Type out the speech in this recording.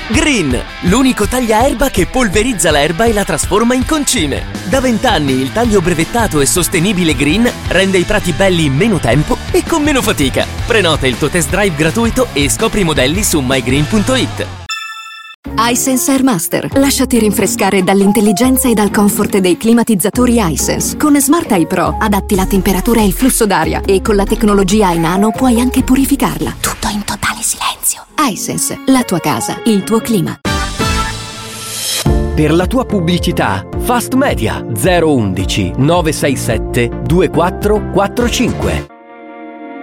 Green, l'unico tagliaerba che polverizza l'erba e la trasforma in concime. Da 20 anni il taglio brevettato e sostenibile Green rende i prati belli in meno tempo e con meno fatica. Prenota il tuo test drive gratuito e scopri i modelli su mygreen.it. iSense Airmaster. Lasciati rinfrescare dall'intelligenza e dal comfort dei climatizzatori iSense. Con Smart Eye Pro adatti la temperatura e il flusso d'aria e con la tecnologia iNano puoi anche purificarla. Tutto in totale silenzio. iSense, la tua casa, il tuo clima. Per la tua pubblicità, Fast Media 011 967 2445.